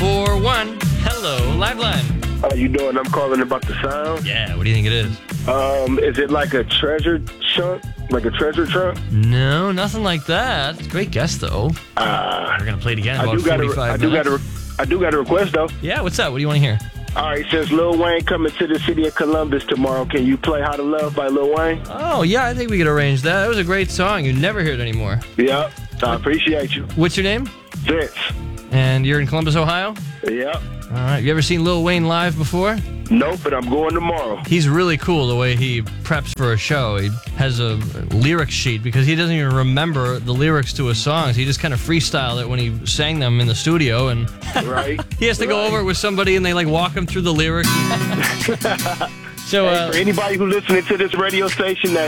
941. Hello, Liveline. How you doing? I'm calling about the sound. Yeah, what do you think it is? Is it like a treasure chunk? Like a treasure trunk? No, nothing like that. It's a great guess, though. We're going to play it again in about 45 minutes. I do got a request, though. Yeah, what's up? What do you want to hear? All right, since Lil Wayne coming to the city of Columbus tomorrow, can you play How to Love by Lil Wayne? Oh, yeah, I think we could arrange that. That was a great song. You never hear it anymore. Yep. I appreciate you. What's your name? Vince. And you're in Columbus, Ohio? Yep. All right. You ever seen Lil Wayne live before? Nope, but I'm going tomorrow. He's really cool the way he preps for a show. He has a lyric sheet because he doesn't even remember the lyrics to his songs. He just kind of freestyled it when he sang them in the studio, and Right. he has to go over it with somebody, and they like walk him through the lyrics. So, for anybody who's listening to this radio station that